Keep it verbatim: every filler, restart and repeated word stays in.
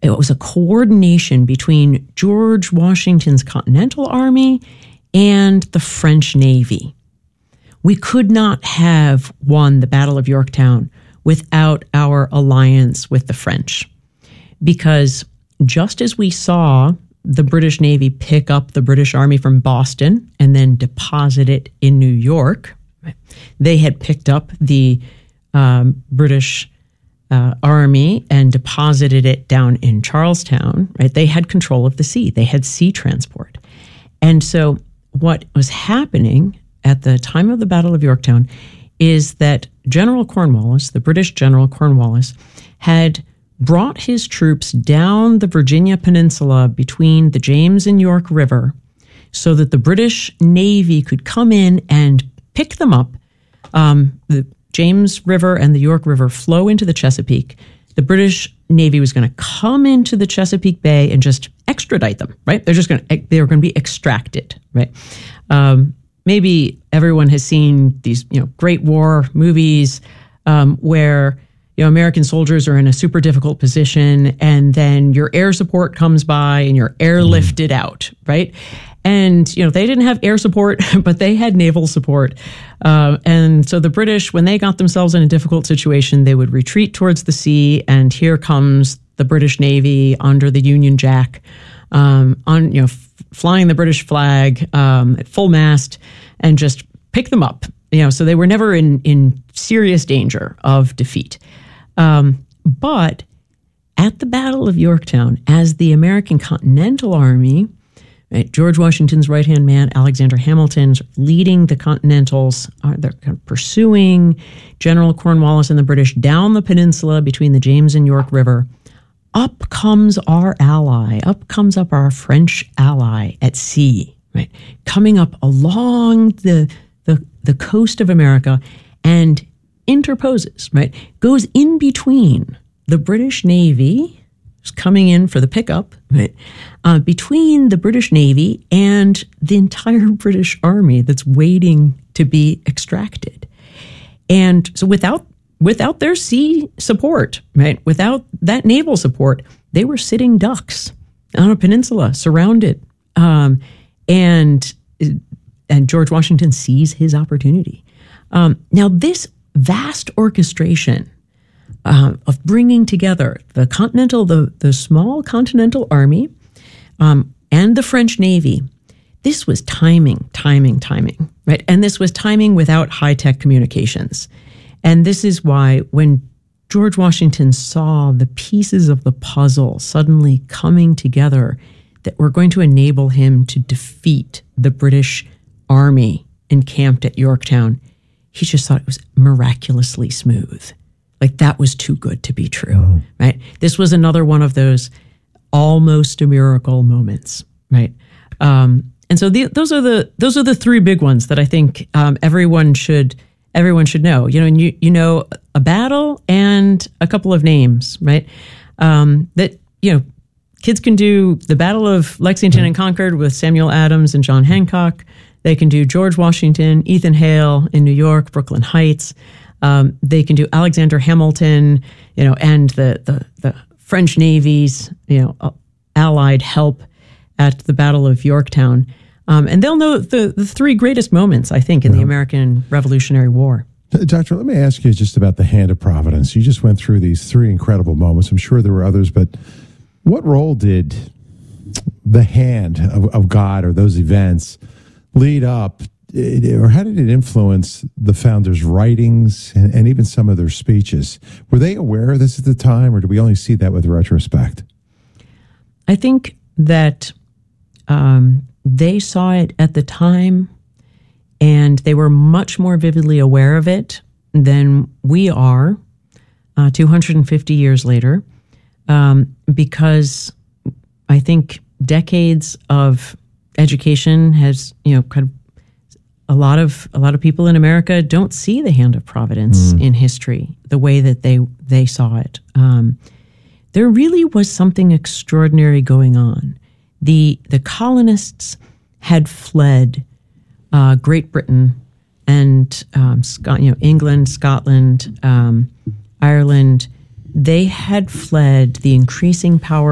it was a coordination between George Washington's Continental Army and the French Navy. We could not have won the Battle of Yorktown without our alliance with the French, because just as we saw the British Navy pick up the British Army from Boston and then deposit it in New York, they had picked up the um, British uh, Army and deposited it down in Charlestown. Right? They had control of the sea. They had sea transport. And so what was happening at the time of the Battle of Yorktown is that General Cornwallis, the British General Cornwallis, had brought his troops down the Virginia Peninsula between the James and York River so that the British Navy could come in and pick them up. Um, the James River and the York River flow into the Chesapeake. The British Navy was going to come into the Chesapeake Bay and just extradite them, right? They're just going to, they were going to be extracted, right? Um, maybe everyone has seen these, you know, great war movies um, where, you know, American soldiers are in a super difficult position and then your air support comes by and you're airlifted out, right? And, you know, they didn't have air support, but they had naval support. Uh, and so the British, when they got themselves in a difficult situation, they would retreat towards the sea. And here comes the British Navy under the Union Jack, um, on, you know, f- flying the British flag um, at full mast and just pick them up. You know, so they were never in, in serious danger of defeat. Um, but at the Battle of Yorktown, as the American Continental Army, right, George Washington's right-hand man, Alexander Hamilton, leading the Continentals, uh, they're kind of pursuing General Cornwallis and the British down the peninsula between the James and York River. Up comes our ally, up comes up our French ally at sea, right, coming up along the the, the coast of America and interposes, right, goes in between the British Navy, who's coming in for the pickup, right, uh, between the British Navy and the entire British Army that's waiting to be extracted. And so without without their sea support, right, without that naval support, they were sitting ducks on a peninsula, surrounded. Um, and and George Washington sees his opportunity. Um, now, this vast orchestration uh, of bringing together the continental, the, the small continental army um, and the French Navy, this was timing, timing, timing, right? And this was timing without high-tech communications. And this is why when George Washington saw the pieces of the puzzle suddenly coming together that were going to enable him to defeat the British Army encamped at Yorktown, he just thought it was miraculously smooth. Like that was too good to be true, mm. right? This was another one of those almost a miracle moments, right? Um, and so the, those are the those are the three big ones that I think um, everyone should everyone should know. You know, and you you know a battle and a couple of names, right? Um, that you know, kids can do the Battle of Lexington and Concord with Samuel Adams and John Hancock. They can do George Washington, Ethan Hale in New York, Brooklyn Heights. Um, they can do Alexander Hamilton, you know, and the the, the French Navy's, you know, uh, Allied help at the Battle of Yorktown. Um, and they'll know the, the three greatest moments, I think, in yeah. the American Revolutionary War. Doctor, let me ask you just about the hand of Providence. You just went through these three incredible moments. I'm sure there were others, but what role did the hand of, of God or those events lead up, or how did it influence the founders' writings and, and even some of their speeches? Were they aware of this at the time, or do we only see that with retrospect? I think that um, they saw it at the time, and they were much more vividly aware of it than we are uh, two hundred fifty years later, um, because I think decades of education has, you know, kind of a lot of a lot of people in America don't see the hand of Providence mm. in history the way that they they saw it. Um, there really was something extraordinary going on. The the colonists had fled uh, Great Britain and um, Scot- you know, England, Scotland, um, Ireland. They had fled the increasing power